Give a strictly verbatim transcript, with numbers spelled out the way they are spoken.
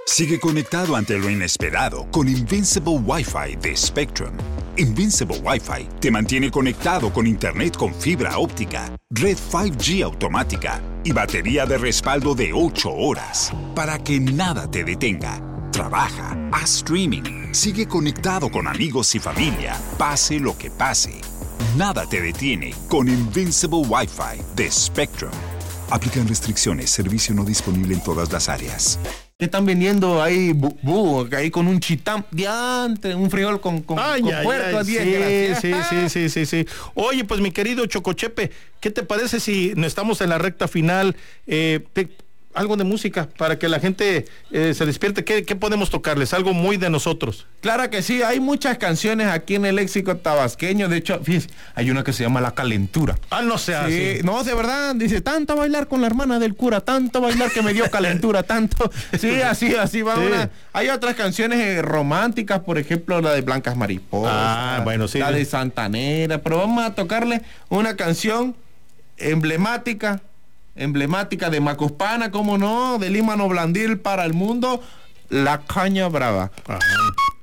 Sigue conectado ante lo inesperado con Invincible Wi-Fi de Spectrum. Invincible Wi-Fi te mantiene conectado con Internet con fibra óptica, red cinco G automática y batería de respaldo de ocho horas para que nada te detenga. Trabaja, haz streaming, sigue conectado con amigos y familia, pase lo que pase. Nada te detiene con Invincible Wi-Fi de Spectrum. Aplican restricciones, servicio no disponible en todas las áreas. ¿Qué están vendiendo ahí, bu, bu, ahí con un chitán diante, un frijol con, con, ay, con ay, puerco? Ay, sí, sí, sí, sí, sí, sí. Oye, pues mi querido Chocochepe, ¿qué te parece si no estamos en la recta final? Eh, te, algo de música para que la gente eh, se despierte. ¿Qué, ¿Qué podemos tocarles? Algo muy de nosotros. Claro que sí, hay muchas canciones aquí en el léxico tabasqueño. De hecho, fíjense, hay una que se llama La Calentura. Ah, no sea sí, así. No, de verdad, dice, tanto bailar con la hermana del cura, tanto bailar que me dio calentura, tanto. Sí, así, así va. Sí. Una. Hay otras canciones eh, románticas, por ejemplo, la de Blancas Mariposas. Ah, bueno, sí. La de Santanera, pero vamos a tocarle una canción emblemática. emblemática de Macuspana, cómo no, de Límano Blandil para el mundo, La Caña Brava. Ajá.